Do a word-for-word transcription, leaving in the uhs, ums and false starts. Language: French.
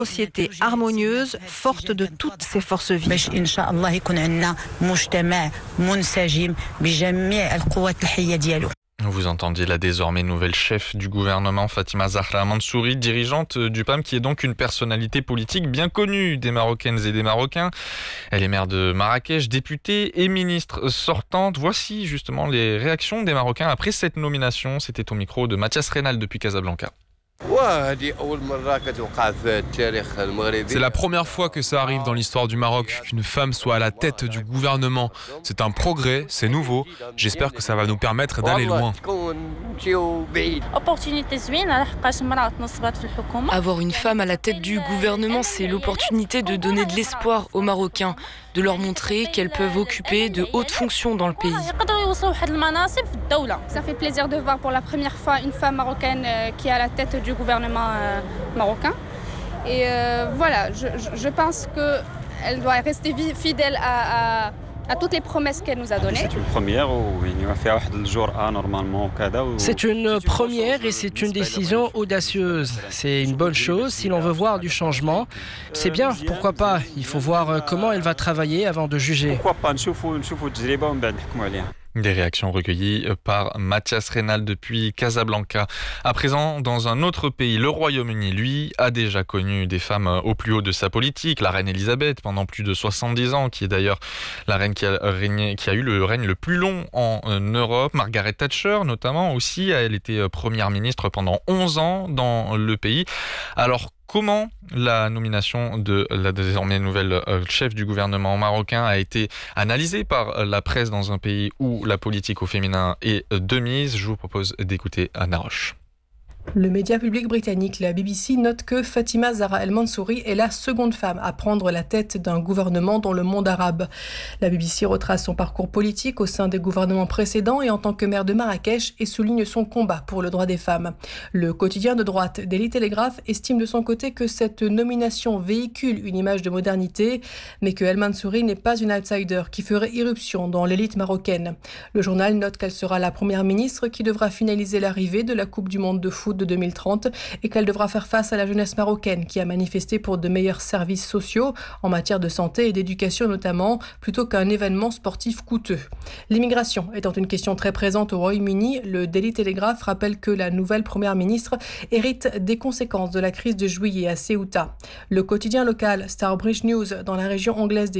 Société harmonieuse, forte de toutes ses forces vives. Vous entendiez la désormais nouvelle chef du gouvernement, Fatima Zahra Mansouri, dirigeante du P A M, qui est donc une personnalité politique bien connue des Marocaines et des Marocains. Elle est maire de Marrakech, députée et ministre sortante. Voici justement les réactions des Marocains après cette nomination. C'était au micro de Mathias Reynal depuis Casablanca. C'est la première fois que ça arrive dans l'histoire du Maroc, qu'une femme soit à la tête du gouvernement. C'est un progrès, c'est nouveau. J'espère que ça va nous permettre d'aller loin. Avoir une femme à la tête du gouvernement, c'est l'opportunité de donner de l'espoir aux Marocains, de leur montrer qu'elles peuvent occuper de hautes fonctions dans le pays. Ça fait plaisir de voir pour la première fois une femme marocaine qui est à la tête du gouvernement marocain. Et euh, voilà, je, je pense qu'elle doit rester fidèle à, à, à toutes les promesses qu'elle nous a données. C'est une première normalement. C'est une première et c'est une décision audacieuse. C'est une bonne chose si l'on veut voir du changement. C'est bien, pourquoi pas. Il faut voir comment elle va travailler avant de juger. Pourquoi pas, Des réactions recueillies par Mathias Reynal depuis Casablanca. À présent, dans un autre pays, le Royaume-Uni, lui, a déjà connu des femmes au plus haut de sa politique. La reine Elisabeth, pendant plus de soixante-dix ans, qui est d'ailleurs la reine qui a, régné, qui a eu le règne le plus long en Europe. Margaret Thatcher, notamment, aussi, elle était première ministre pendant onze ans dans le pays. Alors, comment la nomination de la désormais nouvelle chef du gouvernement marocain a été analysée par la presse dans un pays où la politique au féminin est de mise? Je vous propose d'écouter Anna Roche. Le média public britannique, la B B C, note que Fatima Zahra El Mansouri est la seconde femme à prendre la tête d'un gouvernement dans le monde arabe. La B B C retrace son parcours politique au sein des gouvernements précédents et en tant que maire de Marrakech et souligne son combat pour le droit des femmes. Le quotidien de droite Daily Telegraph estime de son côté que cette nomination véhicule une image de modernité, mais que El Mansouri n'est pas une outsider qui ferait irruption dans l'élite marocaine. Le journal note qu'elle sera la première ministre qui devra finaliser l'arrivée de la Coupe du monde de foot de deux mille trente et qu'elle devra faire face à la jeunesse marocaine qui a manifesté pour de meilleurs services sociaux en matière de santé et d'éducation notamment, plutôt qu'un événement sportif coûteux. L'immigration étant une question très présente au Royaume-Uni, le Daily Telegraph rappelle que la nouvelle première ministre hérite des conséquences de la crise de juillet à Ceuta. Le quotidien local Starbridge News dans la région anglaise des